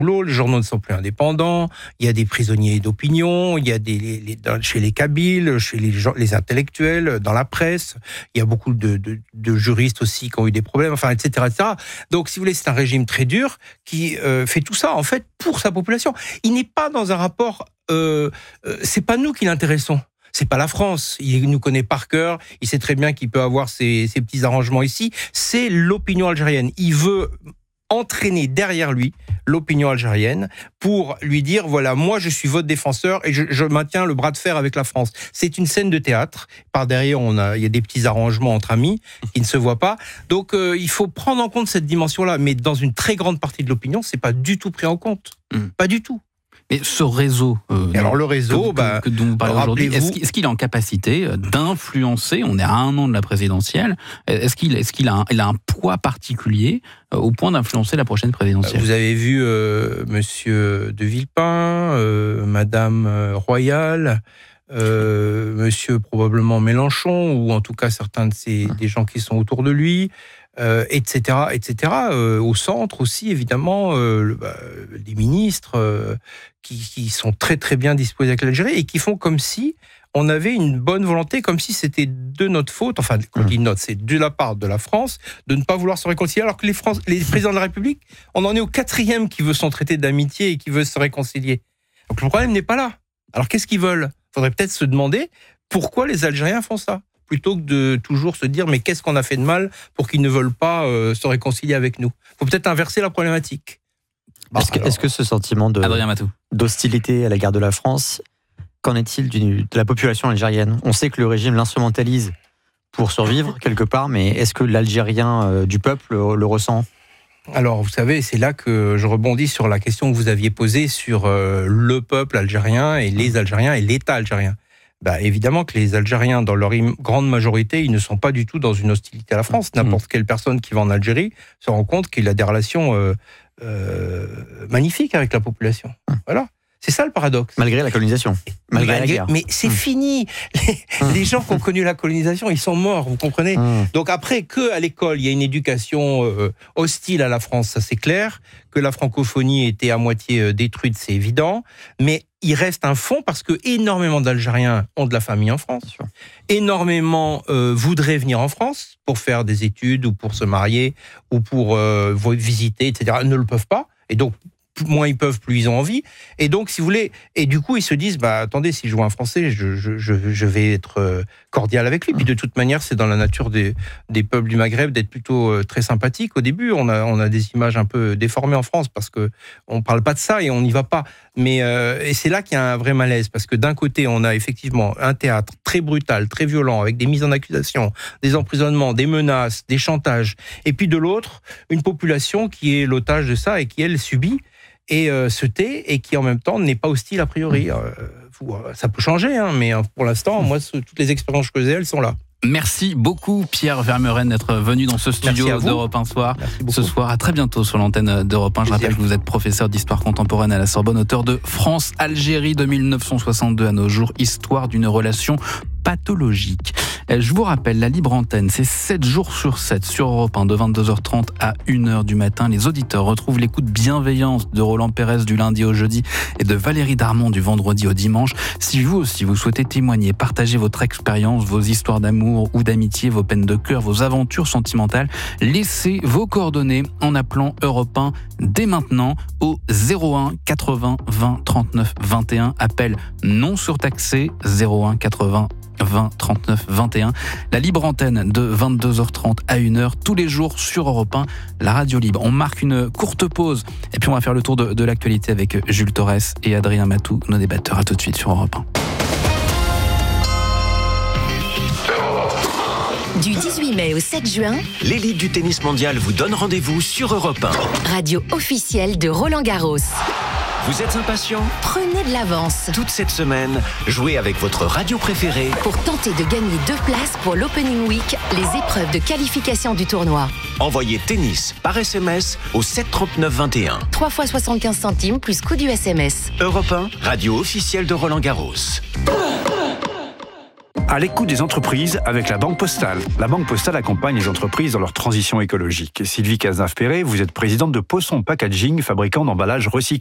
boulot, les journaux ne sont plus indépendants, il y a des prisonniers d'opinion, il y a chez les Kabyles, chez les intellectuels, dans la presse, il y a beaucoup de juristes aussi qui ont eu des problèmes, enfin, etc., etc. Donc, si vous voulez, c'est un régime très dur qui fait tout ça, en fait, pour sa population. Il n'est pas dans un rapport... c'est pas nous qui l'intéressons. C'est pas la France. Il nous connaît par cœur. Il sait très bien qu'il peut avoir ses petits arrangements ici. C'est l'opinion algérienne. Il veut entraîner derrière lui l'opinion algérienne pour lui dire, voilà, moi je suis votre défenseur et je maintiens le bras de fer avec la France. C'est une scène de théâtre. Par derrière, il y a des petits arrangements entre amis qui ne se voient pas. Donc il faut prendre en compte cette dimension-là. Mais dans une très grande partie de l'opinion, c'est pas du tout pris en compte. Pas du tout. Et ce réseau, alors le réseau, dont vous parlez aujourd'hui, est-ce qu'il est en capacité d'influencer? On est à 1 an de la présidentielle. Est-ce qu'il a un poids particulier au point d'influencer la prochaine présidentielle? Vous avez vu Monsieur de Villepin, Madame Royal, Monsieur probablement Mélenchon, ou en tout cas certains des gens qui sont autour de lui. Etc. Au centre aussi, évidemment, des ministres qui sont très très bien disposés avec l'Algérie et qui font comme si on avait une bonne volonté, comme si c'était de notre faute, enfin, quand on dit notre, c'est de la part de la France, de ne pas vouloir se réconcilier, alors que les présidents de la République, on en est au 4e qui veut s'entraiter d'amitié et qui veut se réconcilier. Donc le problème n'est pas là. Alors qu'est-ce qu'ils veulent? Il faudrait peut-être se demander pourquoi les Algériens font ça, plutôt que de toujours se dire mais qu'est-ce qu'on a fait de mal pour qu'ils ne veulent pas se réconcilier avec nous. Il faut peut-être inverser la problématique. Est-ce que ce sentiment d'hostilité à l'égard de la France, qu'en est-il de la population algérienne? On sait que le régime l'instrumentalise pour survivre quelque part, mais est-ce que l'Algérien du peuple le ressent? Alors, vous savez, c'est là que je rebondis sur la question que vous aviez posée sur le peuple algérien et les Algériens et l'État algérien. Évidemment que les Algériens, dans leur grande majorité, ils ne sont pas du tout dans une hostilité à la France. N'importe quelle personne qui va en Algérie se rend compte qu'il a des relations magnifiques avec la population. Voilà. C'est ça le paradoxe. Malgré la colonisation. Malgré la guerre. Mais c'est fini. Les gens qui ont connu la colonisation, ils sont morts, vous comprenez? Donc après, qu'à l'école, il y a une éducation hostile à la France, ça c'est clair. Que la francophonie était à moitié détruite, c'est évident. Mais il reste un fond parce que énormément d'Algériens ont de la famille en France. Énormément voudraient venir en France pour faire des études ou pour se marier ou pour visiter, etc. Ne le peuvent pas. Et donc, moins ils peuvent, plus ils ont envie. Et donc, si vous voulez, et du coup, ils se disent, attendez, si je vois un Français, je vais être cordial avec lui. Puis de toute manière, c'est dans la nature des peuples du Maghreb d'être plutôt très sympathiques. Au début, on a des images un peu déformées en France parce que on parle pas de ça et on n'y va pas. Mais et c'est là qu'il y a un vrai malaise parce que d'un côté, on a effectivement un théâtre très brutal, très violent, avec des mises en accusation, des emprisonnements, des menaces, des chantages. Et puis de l'autre, une population qui est l'otage de ça et qui, elle, subit et se tait et qui en même temps n'est pas hostile a priori. Ça peut changer, mais pour l'instant, moi, toutes les expériences que j'ai, elles sont là. Merci beaucoup Pierre Vermeuren d'être venu dans ce studio d'Europe 1 Soir. Ce soir, à très bientôt sur l'antenne d'Europe 1. Je rappelle que vous êtes professeur d'histoire contemporaine à la Sorbonne, auteur de France-Algérie de 1962 à nos jours, histoire d'une relation pathologique. Je vous rappelle, la libre antenne, c'est 7 jours sur 7 sur Europe 1 de 22h30 à 1h du matin. Les auditeurs retrouvent l'écoute bienveillance de Roland Pérez du lundi au jeudi et de Valérie Darmon du vendredi au dimanche. Si vous aussi vous souhaitez témoigner, partager votre expérience, vos histoires d'amour ou d'amitié, vos peines de cœur, vos aventures sentimentales, laissez vos coordonnées en appelant Europe 1 dès maintenant au 01 80 20 39 21. Appel non surtaxé 01 80 20 39 21. La libre antenne de 22h30 à 1h tous les jours sur Europe 1, la radio libre. On marque une courte pause et puis on va faire le tour de l'actualité avec Jules Torres et Adrien Matou, nos débatteurs. À tout de suite sur Europe 1. Du 18 mai au 7 juin, l'élite du tennis mondial vous donne rendez-vous sur Europe 1. Radio officielle de Roland Garros. Vous êtes impatient? Prenez de l'avance. Toute cette semaine, jouez avec votre radio préférée pour tenter de gagner 2 places pour l'Opening Week, les épreuves de qualification du tournoi. Envoyez tennis par SMS au 739 21. 3 fois 75 centimes plus coût du SMS. Europe 1, radio officielle de Roland Garros. À l'écoute des entreprises avec la Banque Postale. La Banque Postale accompagne les entreprises dans leur transition écologique. Sylvie Cazenave-Perret, vous êtes présidente de Posson Packaging, fabricant d'emballages recyclés.